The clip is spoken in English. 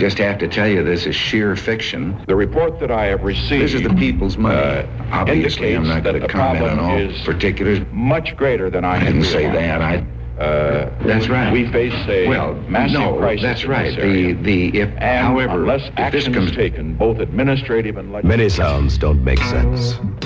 just have to tell you this is sheer fiction. The report that I have received... This is the people's money. Obviously, I'm not going to comment on all particulars. Much greater than I didn't say that. That's right. We face a massive crisis. That's right. However, unless action is taken, both administrative and legislative... Many sounds don't make sense.